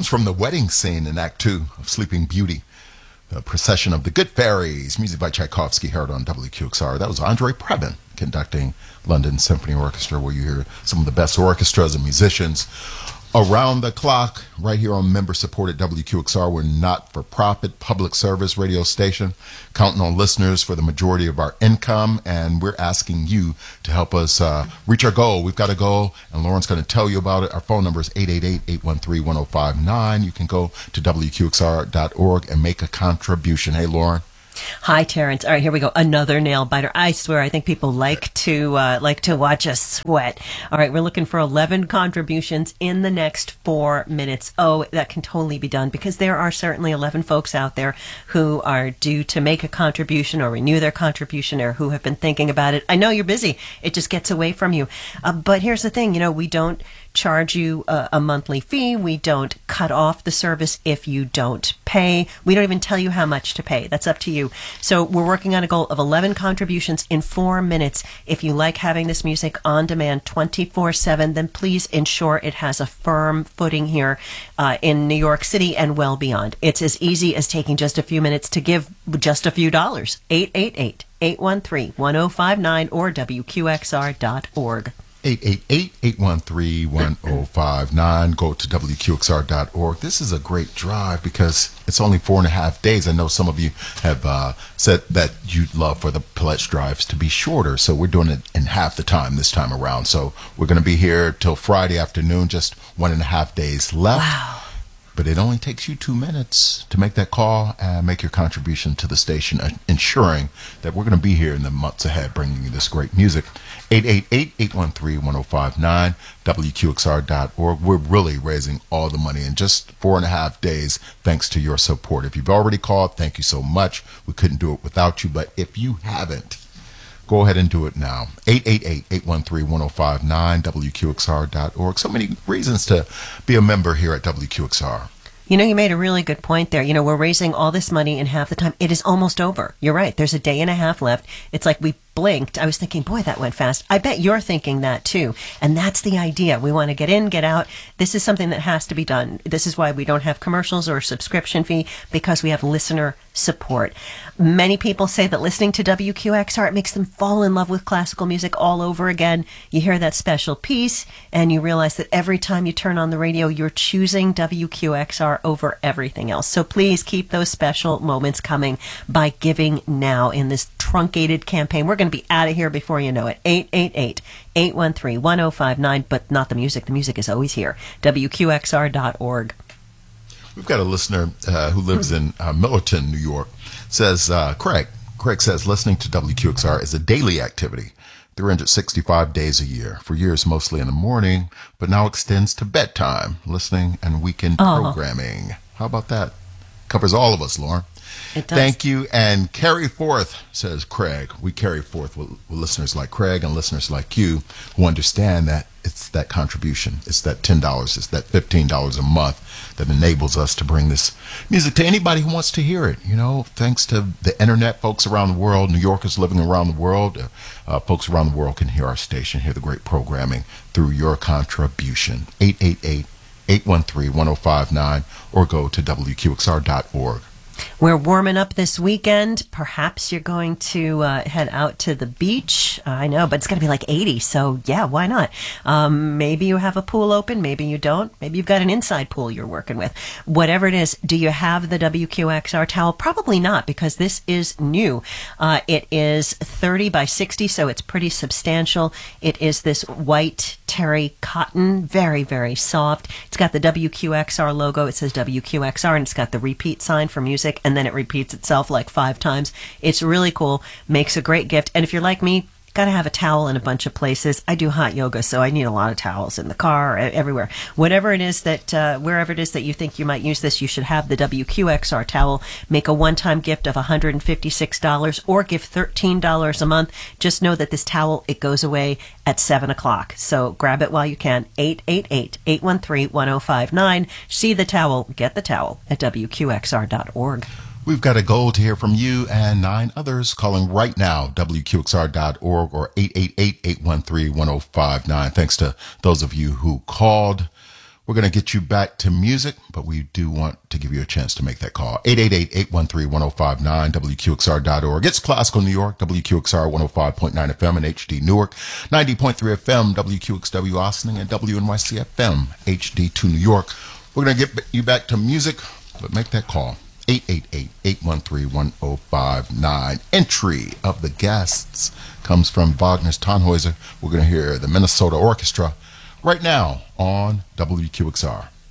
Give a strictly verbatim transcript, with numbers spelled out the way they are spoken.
comes from the wedding scene in Act Two of Sleeping Beauty. The Procession of the Good Fairies, music by Tchaikovsky, heard on W Q X R. That was Andre Previn conducting London Symphony Orchestra, where you hear some of the best orchestras and musicians around the clock, right here on member-supported W Q X R. We're not-for-profit public service radio station, counting on listeners for the majority of our income, and we're asking you to help us uh, reach our goal. We've got a goal, and Lauren's going to tell you about it. Our phone number is eight eight eight, eight one three, one oh five nine. You can go to W Q X R dot org and make a contribution. Hey, Lauren. Hi, Terrence. All right, here we go. Another nail biter. I swear, I think people like to uh, like to watch us sweat. All right, we're looking for eleven contributions in the next four minutes. Oh, that can totally be done because there are certainly eleven folks out there who are due to make a contribution or renew their contribution or who have been thinking about it. I know you're busy. It just gets away from you. Uh, but here's the thing. You know, we don't charge you a, a monthly fee. We don't cut off the service if you don't pay. We don't even tell you how much to pay. That's up to you. So we're working on a goal of eleven contributions in four minutes. If you like having this music on demand twenty-four seven, then please ensure it has a firm footing here uh, in New York City and well beyond. It's as easy as taking just a few minutes to give just a few dollars. eight eight eight, eight one three, one oh five nine or W Q X R dot org. eight eight eight, eight one three, one oh five nine. Go to W Q X R dot org. This is a great drive because it's only four and a half days. I know some of you have uh, said that you'd love for the pledge drives to be shorter, so we're doing it in half the time this time around. So we're going to be here till Friday afternoon, just one and a half days left. Wow. But it only takes you two minutes to make that call and make your contribution to the station, uh, ensuring that we're going to be here in the months ahead bringing you this great music. eight eight eight, eight one three, one oh five nine, W Q X R dot org. We're really raising all the money in just four and a half days thanks to your support. If you've already called, thank you so much. We couldn't do it without you. But if you haven't, go ahead and do it now. eight eight eight, eight one three, one oh five nine, W Q X R dot org. So many reasons to be a member here at W Q X R. You know, you made a really good point there. You know, we're raising all this money in half the time. It is almost over. You're right. There's a day and a half left. It's like we blinked. I was thinking, boy, that went fast. I bet you're thinking that too. And that's the idea. We want to get in, get out. This is something that has to be done. This is why we don't have commercials or a subscription fee, because we have listener support. Many people say that listening to W Q X R, it makes them fall in love with classical music all over again. You hear that special piece and you realize that every time you turn on the radio, you're choosing W Q X R over everything else. So please keep those special moments coming by giving now in this truncated campaign. We're going to be out of here before you know it. eight eight eight, eight one three, one oh five nine, but not the music. The music is always here. W Q X R dot org. We've got a listener uh, who lives in uh, Millerton, New York. Says, uh, Craig. Craig says, listening to W Q X R is a daily activity, three hundred sixty-five days a year. For years, mostly in the morning, but now extends to bedtime, listening and weekend Oh. programming. How about that? Covers all of us, Lauren. It does. Thank you, and carry forth, says Craig. We carry forth with, with listeners like Craig and listeners like you who understand that it's that contribution. It's that ten dollars. It's that fifteen dollars a month that enables us to bring this music to anybody who wants to hear it. You know, thanks to the internet, folks around the world, New Yorkers living around the world, uh, uh, folks around the world can hear our station, hear the great programming through your contribution. eight eight eight, eight one three, one oh five nine or go to W Q X R dot org. We're warming up this weekend. Perhaps you're going to uh, head out to the beach. Uh, I know, but it's going to be like eighty, so yeah, why not? Um, maybe you have a pool open, maybe you don't. Maybe you've got an inside pool you're working with. Whatever it is, do you have the W Q X R towel? Probably not, because this is new. Uh, it is thirty by sixty, so it's pretty substantial. It is this white terry cotton, very, very soft. It's got the W Q X R logo. It says W Q X R, and it's got the repeat sign for music, and then it repeats itself like five times. It's really cool. Makes a great gift. And if you're like me, got to have a towel in a bunch of places. I do hot yoga, so I need a lot of towels in the car, everywhere. Whatever it is that, uh, wherever it is that you think you might use this, you should have the W Q X R towel. Make a one-time gift of one hundred fifty-six dollars or give thirteen dollars a month. Just know that this towel, it goes away at seven o'clock. So grab it while you can. eight eight eight, eight one three, one oh five nine. See the towel, get the towel at W Q X R dot org. We've got a goal to hear from you and nine others calling right now, W Q X R dot org or eight eight eight, eight one three, one oh five nine. Thanks to those of you who called. We're going to get you back to music, but we do want to give you a chance to make that call. eight eight eight, eight one three, one oh five nine, W Q X R dot org. It's Classical New York, W Q X R one oh five point nine F M and H D Newark, ninety point three F M, W Q X W Austin, and W N Y C F M, H D two New York. We're going to get you back to music, but make that call. eight eight eight, eight one three, one oh five nine. Entry of the guests comes from Wagner's Tannhäuser. We're going to hear the Minnesota Orchestra right now on W Q X R.